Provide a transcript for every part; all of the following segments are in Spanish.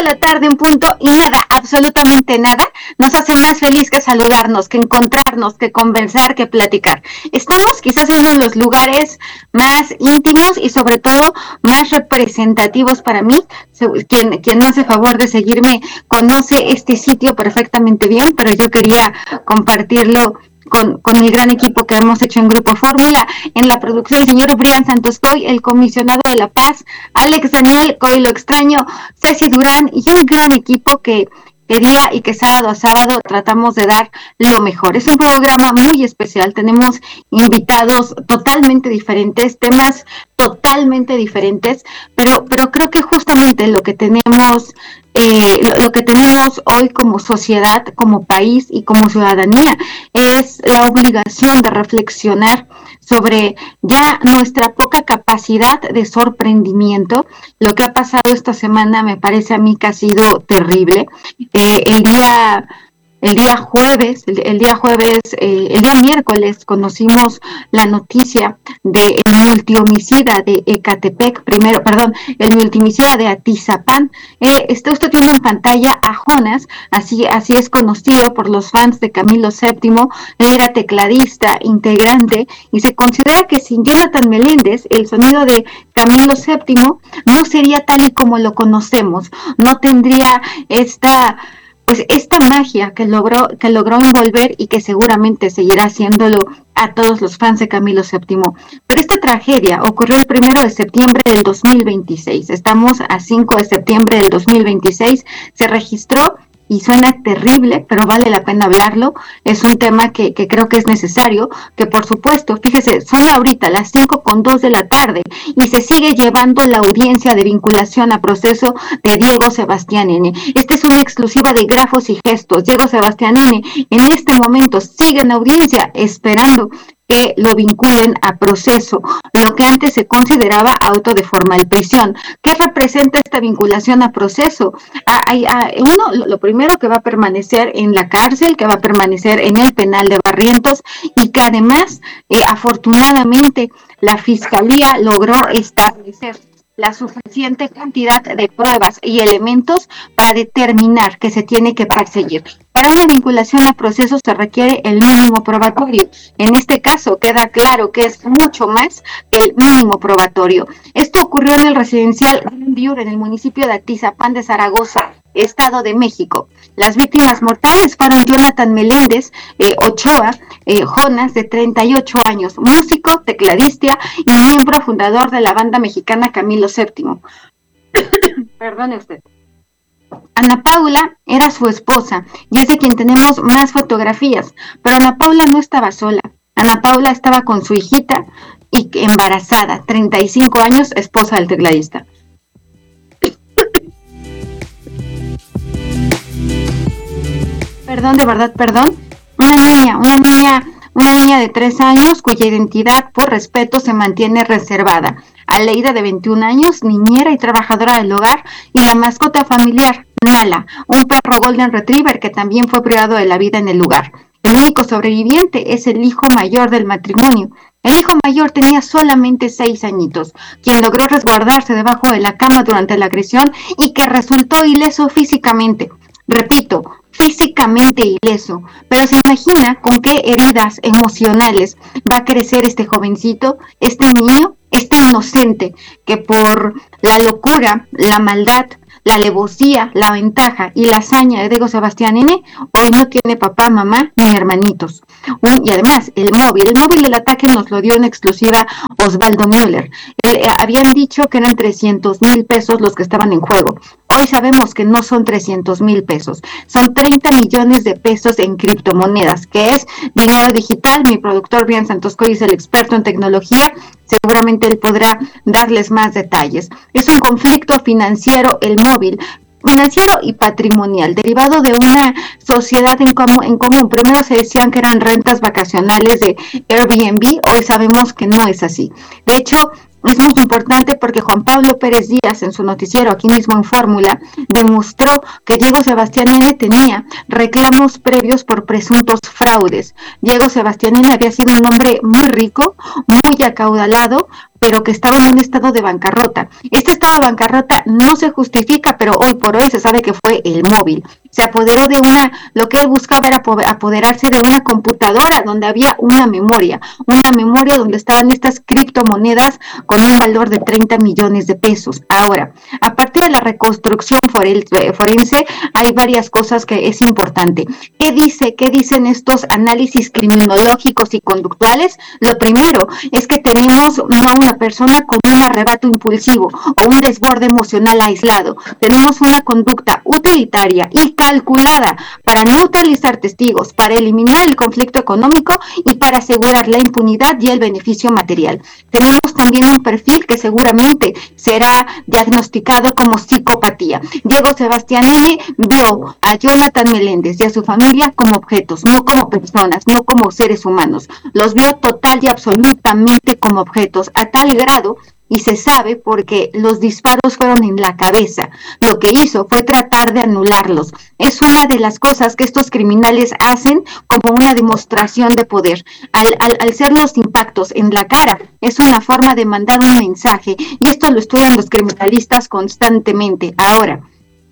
de la tarde en punto y nada, absolutamente nada, nos hace más feliz que saludarnos, que encontrarnos, que conversar, que platicar. Estamos quizás en uno de los lugares más íntimos y sobre todo más representativos para mí. Quien me hace favor de seguirme conoce este sitio perfectamente bien, pero yo quería compartirlo con el gran equipo que hemos hecho en Grupo Fórmula, en la producción el señor Brian Santos Coy, el comisionado de La Paz, Alex Daniel, Coy lo extraño, Ceci Durán y un gran equipo que día y que sábado a sábado tratamos de dar lo mejor. Es un programa muy especial, tenemos invitados totalmente diferentes, temas totalmente diferentes, pero creo que justamente lo que tenemos hoy como sociedad, como país y como ciudadanía es la obligación de reflexionar sobre ya nuestra poca capacidad de sorprendimiento. Lo que ha pasado esta semana me parece a mí que ha sido terrible. El día miércoles conocimos la noticia del multihomicida de Ecatepec, el multihomicida de Atizapán. Usted tiene en pantalla a Jonas, así es conocido por los fans de Camilo VII. Él era tecladista, integrante, y se considera que sin Jonathan Meléndez, el sonido de Camilo VII no sería tal y como lo conocemos, no tendría esta magia que logró envolver y que seguramente seguirá haciéndolo a todos los fans de Camilo VII. Pero esta tragedia ocurrió el 1 de septiembre del 2026. Estamos a 5 de septiembre del 2026. Se registró y suena terrible, pero vale la pena hablarlo. Es un tema que creo que es necesario, que por supuesto, fíjese, son ahorita las 5:02 de la tarde y se sigue llevando la audiencia de vinculación a proceso de Diego Sebastián N. Esta es una exclusiva de Grafos y Gestos. Diego Sebastián N. en este momento sigue en audiencia esperando que lo vinculen a proceso, lo que antes se consideraba auto de formal prisión. ¿Qué representa esta vinculación a proceso? Lo primero, que va a permanecer en la cárcel, que va a permanecer en el penal de Barrientos y que además, afortunadamente, la Fiscalía logró establecer la suficiente cantidad de pruebas y elementos para determinar que se tiene que perseguir. Para una vinculación a proceso se requiere el mínimo probatorio. En este caso queda claro que es mucho más que el mínimo probatorio. Esto ocurrió en el residencial Grandeur, en el municipio de Atizapán de Zaragoza, Estado de México. Las víctimas mortales fueron Jonathan Meléndez Ochoa, Jonas, de 38 años, músico, tecladista y miembro fundador de la banda mexicana Camilo VII. Perdone usted. Ana Paula era su esposa y es de quien tenemos más fotografías, pero Ana Paula no estaba sola. Ana Paula estaba con su hijita y embarazada, 35 años, esposa del tecladista. Perdón. Una niña de 3 años cuya identidad por respeto se mantiene reservada. Aleida, de 21 años, niñera y trabajadora del hogar, y la mascota familiar, Nala, un perro Golden Retriever que también fue privado de la vida en el lugar. El único sobreviviente es el hijo mayor del matrimonio. El hijo mayor tenía solamente 6 añitos, quien logró resguardarse debajo de la cama durante la agresión y que resultó ileso físicamente. Repito, físicamente ileso, pero se imagina con qué heridas emocionales va a crecer este jovencito, este niño, este inocente, que por la locura, la maldad, la alevosía, la ventaja y la hazaña de Diego Sebastián N. hoy no tiene papá, mamá ni hermanitos. Y además, el móvil del ataque nos lo dio en exclusiva Osvaldo Müller. Habían dicho que eran 300,000 pesos los que estaban en juego. Hoy sabemos que no son 300,000 pesos, son 30 millones de pesos en criptomonedas, que es dinero digital. Mi productor Brian Santos Coy es el experto en tecnología, seguramente él podrá darles más detalles. Es un conflicto financiero, el móvil, financiero y patrimonial, derivado de una sociedad en común. Primero se decían que eran rentas vacacionales de Airbnb, hoy sabemos que no es así. De hecho, es muy importante porque Juan Pablo Pérez Díaz, en su noticiero aquí mismo en Fórmula, demostró que Diego Sebastián N. tenía reclamos previos por presuntos fraudes. Diego Sebastián N. había sido un hombre muy rico, muy acaudalado, pero que estaba en un estado de bancarrota. Este estado de bancarrota no se justifica, pero hoy por hoy se sabe que fue el móvil. Se apoderó de lo que él buscaba era apoderarse de una computadora donde había una memoria donde estaban estas criptomonedas con un valor de 30 millones de pesos. Ahora, a partir de la reconstrucción forense, hay varias cosas que es importante. ¿Qué dicen estos análisis criminológicos y conductuales? Lo primero es que tenemos no una persona con un arrebato impulsivo o un desborde emocional aislado. Tenemos una conducta utilitaria y calculada para neutralizar testigos, para eliminar el conflicto económico y para asegurar la impunidad y el beneficio material. Tenemos también un perfil que seguramente será diagnosticado como psicopatía. Diego Sebastián N. vio a Jonathan Meléndez y a su familia como objetos, no como personas, no como seres humanos. Los vio total y absolutamente como objetos, a tal grado, y se sabe porque los disparos fueron en la cabeza. Lo que hizo fue tratar de anularlos. Es una de las cosas que estos criminales hacen como una demostración de poder. Al ser los impactos en la cara, es una forma de mandar un mensaje, y esto lo estudian los criminalistas constantemente. Ahora,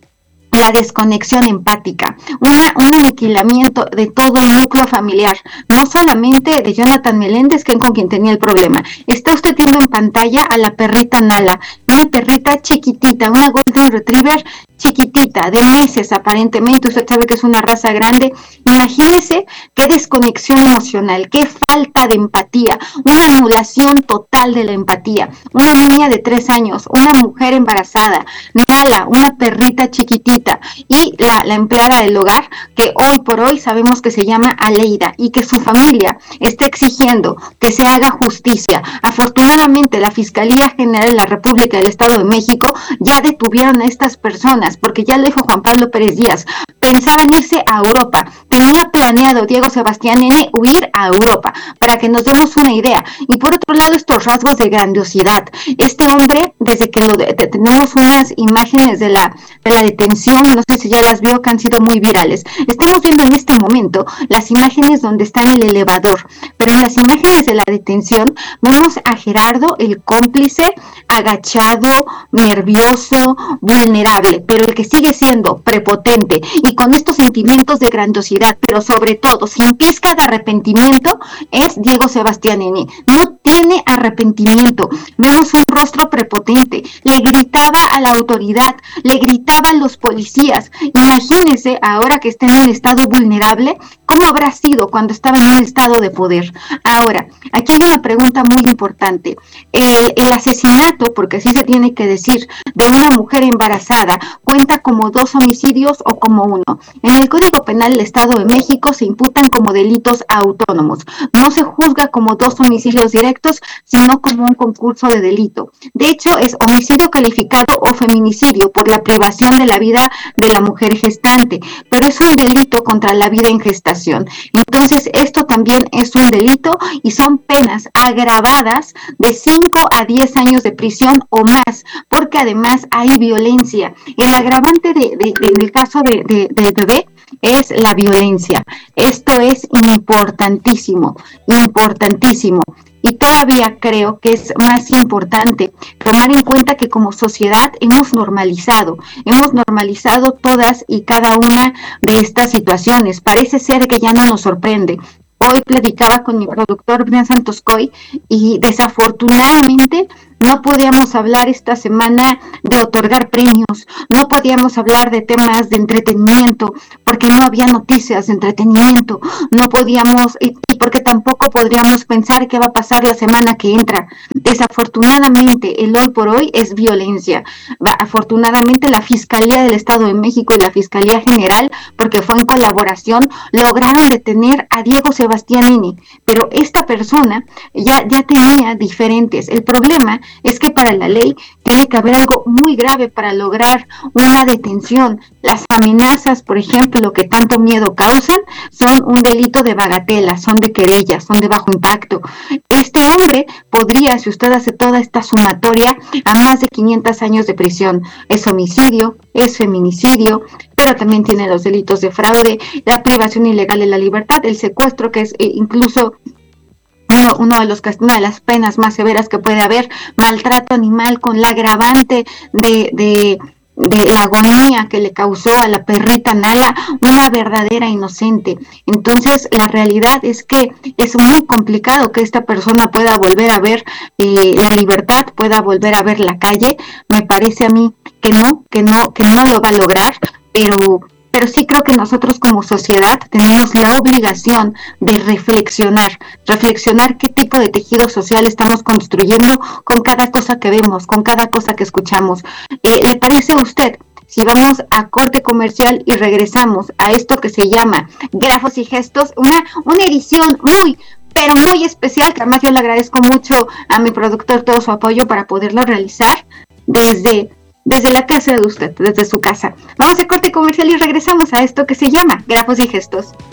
la desconexión empática, un aniquilamiento de todo el núcleo familiar, no solamente de Jonathan Meléndez, que es con quien tenía el problema. Está usted viendo en pantalla a la perrita Nala, una perrita chiquitita, una Golden Retriever chiquitita, de meses aparentemente. Usted sabe que es una raza grande. Imagínese qué desconexión emocional, qué falta de empatía, una anulación total de la empatía. Una niña de 3 años, una mujer embarazada, Nala, una perrita chiquitita, y la empleada del hogar, que hoy por hoy sabemos que se llama Aleida, y que su familia está exigiendo que se haga justicia. Afortunadamente, la Fiscalía General de la República del Estado de México ya detuvieron a estas personas, porque ya lo dijo Juan Pablo Pérez Díaz, pensaban irse a Europa. Tenía planeado Diego Sebastián N. huir a Europa, para que nos demos una idea. Y por otro lado, estos rasgos de grandiosidad. Este hombre, desde que tenemos unas imágenes de la detención, no sé si ya las vio, que han sido muy virales. Estamos viendo en este momento las imágenes donde está en el elevador, pero en las imágenes de la detención vemos a Gerardo, el cómplice, agachado, nervioso, vulnerable, pero el que sigue siendo prepotente y con estos sentimientos de grandiosidad, pero sobre todo sin pizca de arrepentimiento, es Diego Sebastián N. No tiene arrepentimiento. Vemos un rostro prepotente, le gritaba a la autoridad, le gritaba a los policías. Imagínense, ahora que está en un estado vulnerable, ¿cómo habrá sido cuando estaba en un estado de poder? Ahora, aquí hay una pregunta muy importante. El asesinato, porque así se tiene que decir, de una mujer embarazada, ¿cuenta como 2 homicidios o como 1? En el Código Penal del Estado de México se imputan como delitos autónomos. No se juzga como 2 homicidios directos, sino como un concurso de delito. De hecho, es homicidio calificado o feminicidio por la privación de la vida de la mujer gestante, pero es un delito contra la vida en gestación. Entonces, esto también es un delito y son penas agravadas de 5 a 10 años de prisión o más, porque además hay violencia. El agravante en el caso del bebé es la violencia. Esto es importantísimo, importantísimo. Y todavía creo que es más importante tomar en cuenta que como sociedad hemos normalizado todas y cada una de estas situaciones. Parece ser que ya no nos sorprende. Hoy platicaba con mi productor Brian Santos Coy y desafortunadamente no podíamos hablar esta semana de otorgar premios, no podíamos hablar de temas de entretenimiento porque no había noticias de entretenimiento, no podíamos, y porque tampoco podríamos pensar qué va a pasar la semana que entra. Desafortunadamente, el hoy por hoy es violencia. Afortunadamente, la Fiscalía del Estado de México y la Fiscalía General, porque fue en colaboración, lograron detener a Diego Sebastián N. Pero esta persona ya tenía diferentes. El problema es que para la ley tiene que haber algo muy grave para lograr una detención. Las amenazas, por ejemplo, que tanto miedo causan, son un delito de bagatela, son de querella, son de bajo impacto. Este hombre podría, si usted hace toda esta sumatoria, a más de 500 años de prisión. Es homicidio, es feminicidio, pero también tiene los delitos de fraude, la privación ilegal de la libertad, el secuestro, que es incluso una de las penas más severas que puede haber, maltrato animal con la agravante de la agonía que le causó a la perrita Nala, una verdadera inocente. Entonces, la realidad es que es muy complicado que esta persona pueda volver a ver la libertad, pueda volver a ver la calle. Me parece a mí que no lo va a lograr, pero sí creo que nosotros como sociedad tenemos la obligación de reflexionar qué tipo de tejido social estamos construyendo con cada cosa que vemos, con cada cosa que escuchamos. ¿Le parece a usted? Si vamos a corte comercial y regresamos a esto que se llama Grafos y Gestos, una edición pero muy especial, que además yo le agradezco mucho a mi productor todo su apoyo para poderlo realizar desde la casa de usted, desde su casa. Vamos a corte comercial y regresamos a esto que se llama Grafos y Gestos.